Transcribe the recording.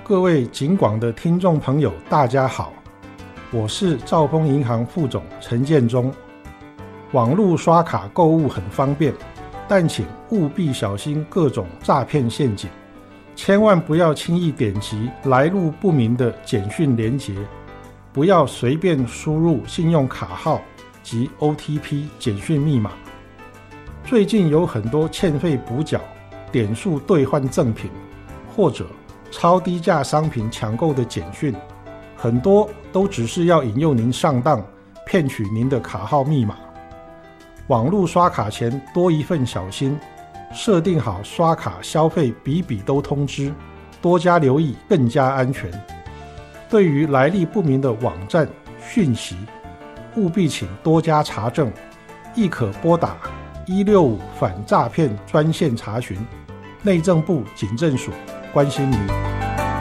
各位警广的听众朋友，大家好，我是兆丰银行副总陈建中。网络刷卡购物很方便，但请务必小心各种诈骗陷阱，千万不要轻易点击来路不明的简讯连结，不要随便输入信用卡号及 OTP 简讯密码。最近有很多欠费补缴、点数兑换赠品或者超低价商品抢购的简讯，很多都只是要引诱您上当，骗取您的卡号密码。网络刷卡前多一份小心，设定好刷卡消费笔笔都通知，多加留意更加安全。对于来历不明的网站讯息，务必请多加查证，亦可拨打165反诈骗专线查询。内政部警政署关心您。